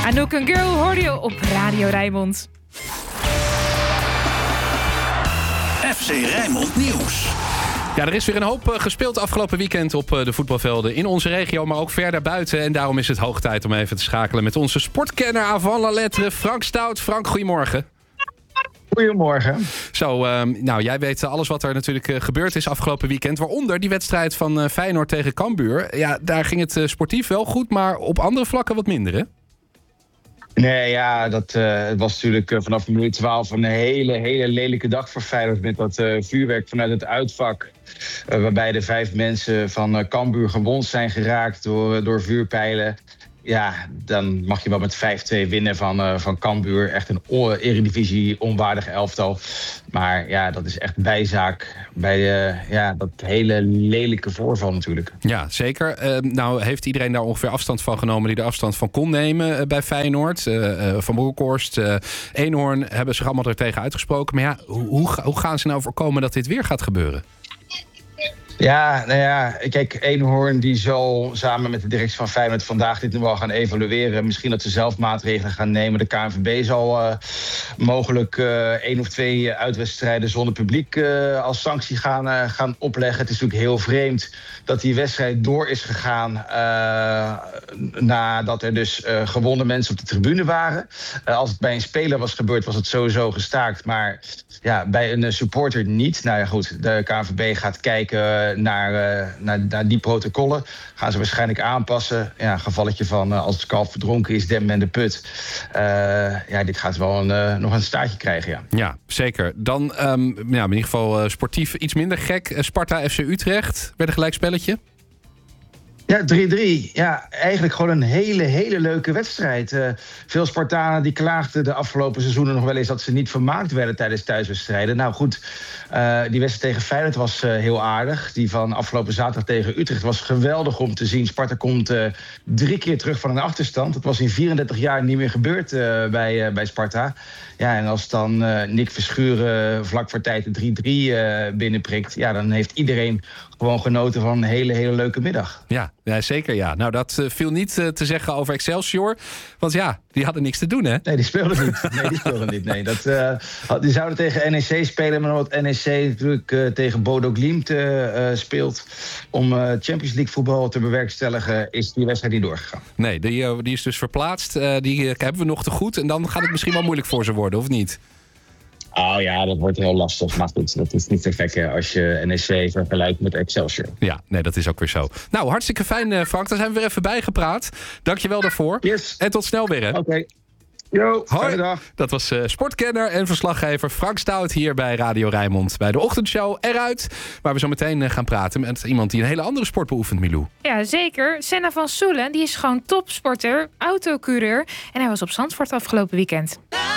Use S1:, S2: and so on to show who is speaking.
S1: Anouk en Girl hoorde je op Radio Rijnmond.
S2: FC Rijnmond Nieuws.
S3: Ja, er is weer een hoop gespeeld afgelopen weekend op de voetbalvelden in onze regio, maar ook ver daarbuiten. En daarom is het hoog tijd om even te schakelen met onze sportkenner avant la lettre, Frank Stout. Frank, goedemorgen.
S4: Goedemorgen.
S3: Zo, jij weet alles wat er natuurlijk gebeurd is afgelopen weekend. Waaronder die wedstrijd van Feyenoord tegen Cambuur. Ja, daar ging het sportief wel goed, maar op andere vlakken wat minder, hè?
S4: Nee, ja, het was natuurlijk vanaf minuut 12 een hele lelijke dag voor Feyenoord met dat vuurwerk vanuit het uitvak. Waarbij de 5 mensen van Cambuur gewond zijn geraakt door vuurpijlen. Ja, dan mag je wel met 5-2 winnen van Cambuur. Echt een eredivisie onwaardig elftal. Maar ja, dat is echt bijzaak bij dat hele lelijke voorval natuurlijk.
S3: Ja, zeker. Nou heeft iedereen daar ongeveer afstand van genomen die er afstand van kon nemen bij Feyenoord. Van Broekhorst, Eenhoorn hebben zich allemaal er tegen uitgesproken. Maar ja, hoe gaan ze nou voorkomen dat dit weer gaat gebeuren?
S4: Ja, nou ja, kijk, Eenhoorn die zal samen met de directie van Feyenoord vandaag dit nu wel gaan evalueren. Misschien dat ze zelf maatregelen gaan nemen. De KNVB zal mogelijk 1 of 2 uitwedstrijden zonder publiek als sanctie gaan opleggen. Het is natuurlijk heel vreemd dat die wedstrijd door is gegaan nadat er dus gewonde mensen op de tribune waren. Als het bij een speler was gebeurd, was het sowieso gestaakt. Maar ja, bij een supporter niet. Nou ja, goed, de KNVB gaat kijken naar die protocollen. Gaan ze waarschijnlijk aanpassen. Ja, een gevalletje van als het kalf verdronken is, dem en de put. Dit gaat wel nog een staartje krijgen, ja.
S3: Ja, zeker. Dan in ieder geval sportief iets minder gek. Sparta FC Utrecht, werd een gelijkspelletje.
S4: Ja, 3-3. Ja, eigenlijk gewoon een hele leuke wedstrijd. Veel Spartanen die klaagden de afgelopen seizoenen nog wel eens dat ze niet vermaakt werden tijdens thuiswedstrijden. Nou goed, die wedstrijd tegen Feyenoord was heel aardig. Die van afgelopen zaterdag tegen Utrecht was geweldig om te zien. Sparta komt 3 keer terug van een achterstand. Dat was in 34 jaar niet meer gebeurd bij Sparta. Ja, en als dan Nick Verschuren vlak voor tijd de 3-3 binnenprikt, ja, dan heeft iedereen gewoon genoten van een hele leuke middag.
S3: Ja, zeker ja. Nou, dat viel niet te zeggen over Excelsior. Want ja, die hadden niks te doen, hè?
S4: Nee, die speelden niet. Nee, die zouden tegen NEC spelen, maar omdat NEC natuurlijk tegen Bodo Glimt speelt om Champions League voetbal te bewerkstelligen, is die wedstrijd niet doorgegaan.
S3: Nee, die is dus verplaatst. Die hebben we nog te goed. En dan gaat het misschien wel moeilijk voor ze worden, of niet?
S4: Oh ja, dat wordt heel lastig. Maar goed, dat is niet te gekke als je NEC vergelijkt met Excelsior.
S3: Ja, nee, dat is ook weer zo. Nou, hartstikke fijn, Frank. Daar zijn we weer even bijgepraat. Dank je wel daarvoor.
S4: Yes.
S3: En tot snel weer, hè?
S4: Oké. Yo,
S3: hoi.
S4: Dag.
S3: Dat was sportkenner en verslaggever Frank Stout hier bij Radio Rijnmond. Bij de ochtendshow eruit, waar we zo meteen gaan praten met iemand die een hele andere sport beoefent, Milou.
S1: Ja, zeker. Senna van Soelen, die is gewoon topsporter, autocoureur. En hij was op Zandvoort afgelopen weekend.